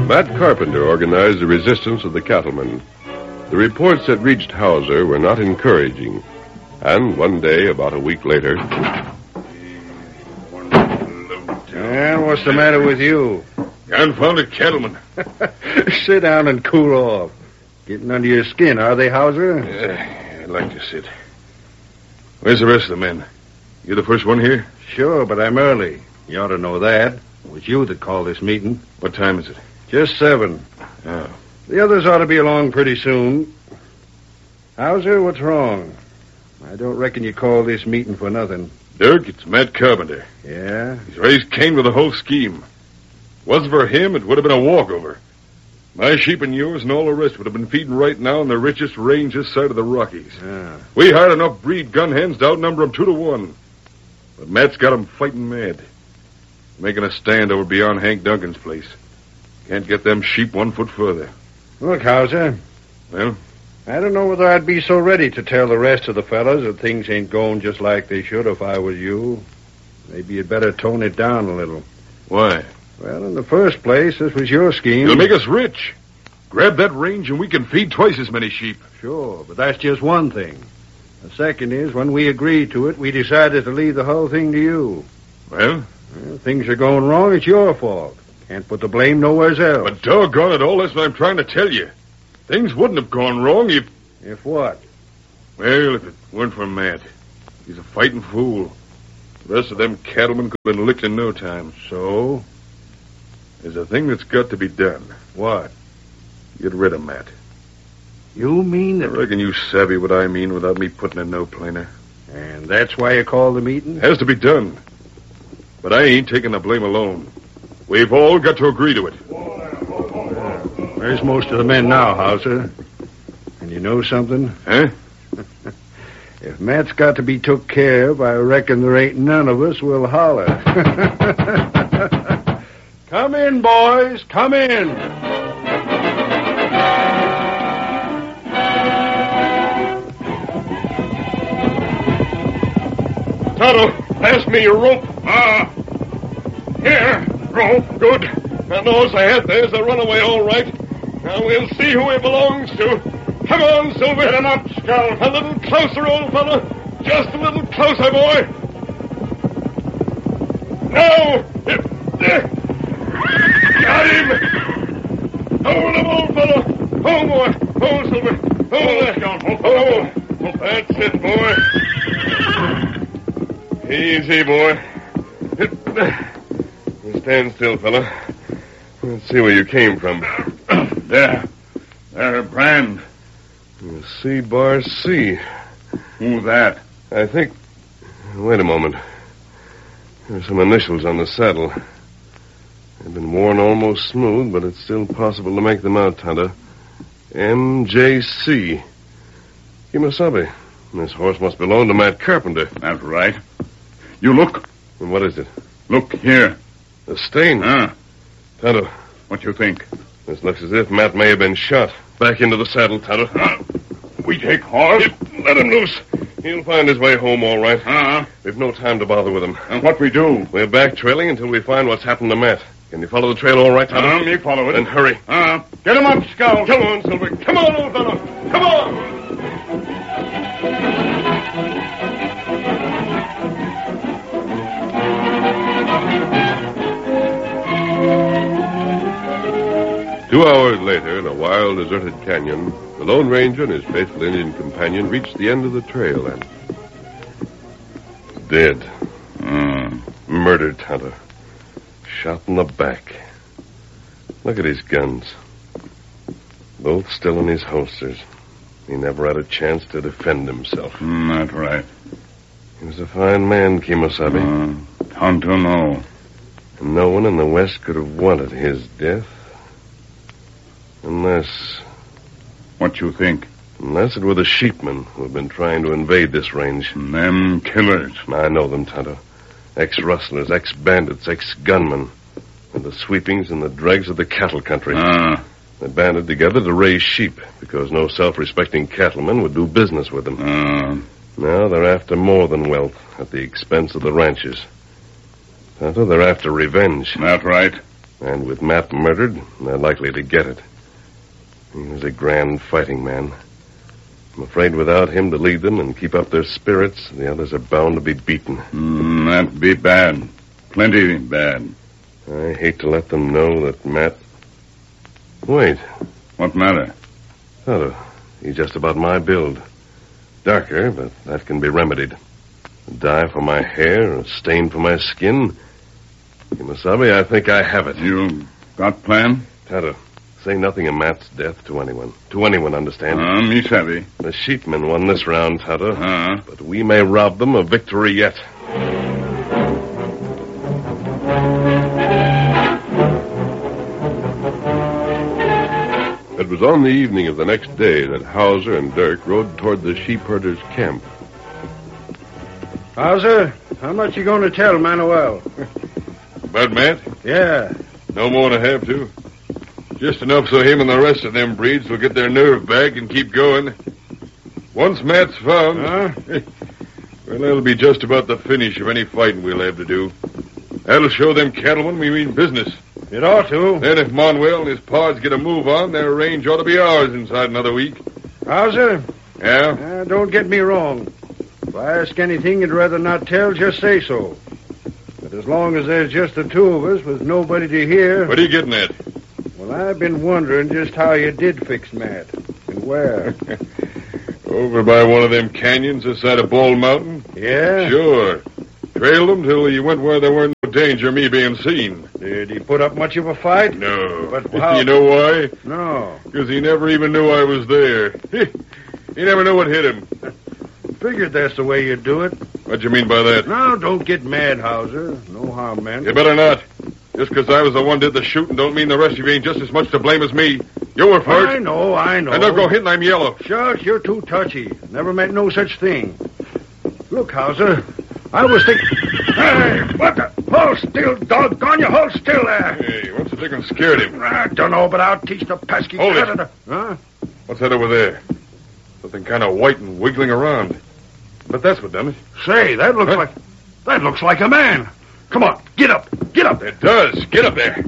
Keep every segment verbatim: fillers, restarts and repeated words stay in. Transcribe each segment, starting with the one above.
Matt Carpenter organized the resistance of the cattlemen. The reports that reached Hauser were not encouraging. And one day, about a week later... And what's the matter with you? Confounded cattlemen. Sit down and cool off. Getting under your skin, are they, Hauser? Yeah, I'd like to sit. Where's the rest of the men? You the first one here? Sure, but I'm early. You ought to know that. It was you that called this meeting. What time is it? Just seven. Oh. The others ought to be along pretty soon. Hauser, what's wrong? I don't reckon you called this meeting for nothing. Dirk, it's Matt Carpenter. Yeah? He's raised Cain with the whole scheme. Wasn't for him, it would have been a walkover. My sheep and yours and all the rest would have been feeding right now in the richest range this side of the Rockies. Yeah. We hired enough breed gun hens to outnumber them two to one. But Matt's got them fighting mad. Making a stand over beyond Hank Duncan's place. Can't get them sheep one foot further. Look, Hauser. Well? I don't know whether I'd be so ready to tell the rest of the fellas that things ain't going just like they should if I was you. Maybe you'd better tone it down a little. Why? Well, in the first place, this was your scheme. It'll make us rich. Grab that range and we can feed twice as many sheep. Sure, but that's just one thing. The second is, when we agreed to it, we decided to leave the whole thing to you. Well? Well, things are going wrong, it's your fault. Can't put the blame nowhere else. But doggone it all, that's what I'm trying to tell you. Things wouldn't have gone wrong if... If what? Well, if it weren't for Matt. He's a fighting fool. The rest of them cattlemen could have been licked in no time. So? There's a thing that's got to be done. What? Get rid of Matt. You mean that... I reckon you savvy what I mean without me putting it no plainer. And that's why you called the meeting? It has to be done. But I ain't taking the blame alone. We've all got to agree to it. Where's most of the men now, Hauser? And you know something? Huh? If Matt's got to be took care of, I reckon there ain't none of us will holler. Come in, boys. Come in. Tonto, pass me your rope. Ah. Here, rope. Good. Now, those ahead, there's a runaway, all right. Now, we'll see who he belongs to. Come on, Silver. Get him up, Scout. A little closer, old fellow. Just a little closer, boy. Now. Got him. Hold him, old fellow. Hold, boy. Hold, Silver. Hold there. Hold. That's it, boy. Easy, boy. Stand still, fella. Let's see where you came from. There. There, Brand. C bar C. Who's that? I think... Wait a moment. There's some initials on the saddle. They've been worn almost smooth, but it's still possible to make them out, Tonto. M J C. Kimasabi. This horse must belong to Matt Carpenter. That's right. You look. And what is it? Look here. A stain. Ah. Tonto. What you think? This looks as if Matt may have been shot. Back into the saddle, Tonto. Uh, we take horse? Let him loose. He'll find his way home all right. Uh-huh. We've no time to bother with him. And what we do? We're back trailing until we find what's happened to Matt. Can you follow the trail all right, Tonto? Uh, me follow it. Then hurry. Uh, get him up, Scout. Come on, Silver. Come on, old fellow. Come on. Two hours later, in a wild, deserted canyon, the Lone Ranger and his faithful Indian companion reached the end of the trail and... Dead. Mm. Murdered, Tonto. Shot in the back. Look at his guns. Both still in his holsters. He never had a chance to defend himself. Mm, that's right. He was a fine man, Kimosabe. Uh, Tonto, no. And no one in the West could have wanted his death. Unless... What you think? Unless it were the sheepmen who have been trying to invade this range. Them killers. I know them, Tonto. Ex-rustlers, ex-bandits, ex-gunmen. And the sweepings and the dregs of the cattle country. Ah. They banded together to raise sheep because no self-respecting cattleman would do business with them. Ah. Now they're after more than wealth at the expense of the ranches. Tonto, they're after revenge. That's right. And with Matt murdered, they're likely to get it. He was a grand fighting man. I'm afraid without him to lead them and keep up their spirits, the others are bound to be beaten. Mm, that'd be bad. Plenty bad. I hate to let them know that Matt... Wait. What matter? Oh, he's just about my build. Darker, but that can be remedied. A dye for my hair, a stain for my skin. Kimasabi, I think I have it. You got plan? Tonto, say nothing of Matt's death to anyone. To anyone, understand? Uh, me savvy. The sheepmen won this round, Tonto. Uh-huh. But we may rob them of victory yet. It was on the evening of the next day that Hauser and Dirk rode toward the sheepherder's camp. Hauser, how much you going to tell Manuel? About Matt? Yeah. No more than I have to. Just enough so him and the rest of them breeds will get their nerve back and keep going. Once Matt's found, Huh? well, that'll be just about the finish of any fighting we'll have to do. That'll show them cattlemen we mean business. It ought to. Then if Manuel and his pards get a move on, their range ought to be ours inside another week. Hauser, Yeah? uh, don't get me wrong. If I ask anything you'd rather not tell, just say so. But as long as there's just the two of us with nobody to hear... What are you getting at? Well, I've been wondering just how you did fix Matt. And where. Over by one of them canyons this side of Bald Mountain? Yeah? Sure. Trailed him till he went where there weren't no danger of me being seen. Did he put up much of a fight? No. But how- You know why? No. Because he never even knew I was there. He never knew what hit him. Figured that's the way you do it. What you mean by that? Now, don't get mad, Hauser. No harm meant. You better not. Just because I was the one did the shooting don't mean the rest of you ain't just as much to blame as me. You were first. I know, I know. And don't go hitting, I'm yellow. Shucks, you're too touchy. Never meant no such thing. Look, Hauser, I was thinking... Hey, what the... Hold still, doggone you, hold still there. Hey, what's the dickens scared him? I don't know, but I'll teach the pesky... Hold it. cat of the- Huh? What's that over there? Something kind of white and wiggling around. But that's what done it. Say, that looks Huh? like... That looks like a man. Come on, get up, get up. It does. Get up there.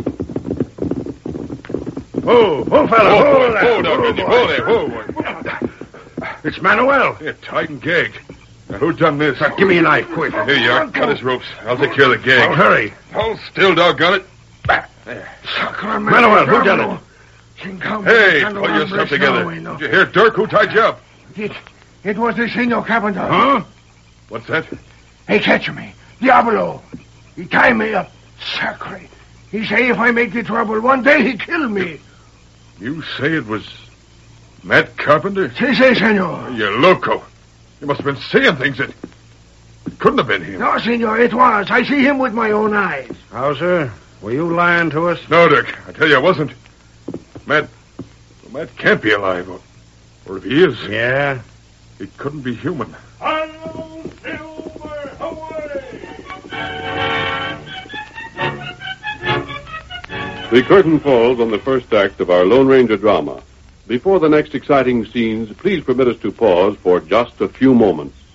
Whoa, whoa, fella, Whoa, whoa, whoa, there. whoa, now, Benji, boy. whoa there, whoa, It's Manuel. Yeah, tight and gagged. Now, who done this? Now, give me a knife, quick. Here you are. Cut his ropes. I'll take care of the gag. Oh, hurry. Hold still, doggone it. There. Manuel, who done it? Hey, pull yourself together. Did you hear Dirk? Who tied you up? It, it was the Senor Carpenter. Huh? What's that? He catch me. Diablo. He tie me up. Sacre. He say if I make the trouble one day, he kill me. You say it was Matt Carpenter? Si, si, senor. You loco. You must have been seeing things that it couldn't have been him. No, senor, it was. I see him with my own eyes. Hauser, were you lying to us? No, Dirk. I tell you, I wasn't. Matt, well, Matt can't be alive. Or, or if he is, Yeah? it couldn't be human. The curtain falls on the first act of our Lone Ranger drama. Before the next exciting scenes, please permit us to pause for just a few moments.